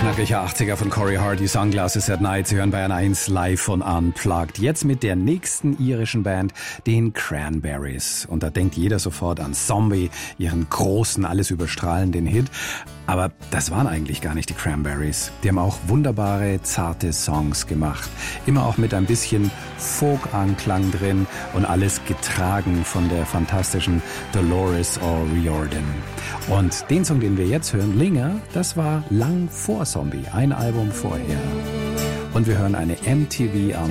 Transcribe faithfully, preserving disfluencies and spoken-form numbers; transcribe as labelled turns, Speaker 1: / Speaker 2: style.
Speaker 1: Knackiger achtziger von Corey Hardy, Sunglasses at Night. Sie hören Bayern eins live von Unplugged. Jetzt mit der nächsten irischen Band, den Cranberries. Und da denkt jeder sofort an Zombie, ihren großen, alles überstrahlenden Hit. Aber das waren eigentlich gar nicht die Cranberries. Die haben auch wunderbare, zarte Songs gemacht. Immer auch mit ein bisschen Folk-Anklang drin und alles getragen von der fantastischen Dolores O'Riordan. Und den Song, den wir jetzt hören, Linger, das war lang vor Zombie, ein Album vorher. Und wir hören eine M T V